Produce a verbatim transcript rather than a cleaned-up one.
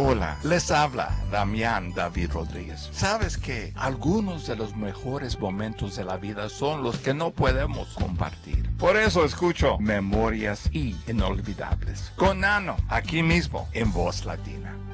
Hola, les habla Damián David Rodríguez. ¿Sabes que algunos de los mejores momentos de la vida son los que no podemos compartir? Por eso escucho Memorias y Inolvidables con Nano, aquí mismo en Voz Latina.